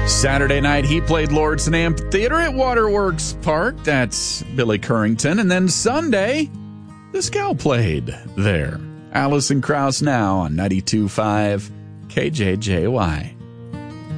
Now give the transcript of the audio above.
Saturday night, he played Lordson Amphitheater at Waterworks Park. That's Billy Currington. And then Sunday, the Scowl played there. Alison Krauss now on 92.5 KJJY.